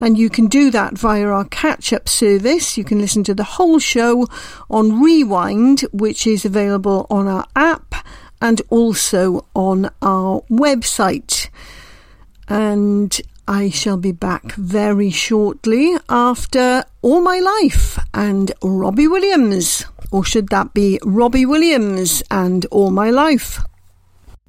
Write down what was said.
And you can do that via our catch-up service. You can listen to the whole show on Rewind, which is available on our app and also on our website. And I shall be back very shortly after All My Life and Robbie Williams. Or should that be Robbie Williams and All My Life?